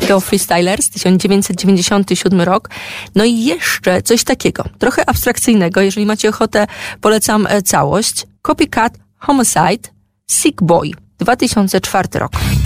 Chicago Freestylers, 1997 rok. No i jeszcze coś takiego, trochę abstrakcyjnego, jeżeli macie ochotę, polecam całość. Copycat Homicide, Sick Boy, 2004 rok.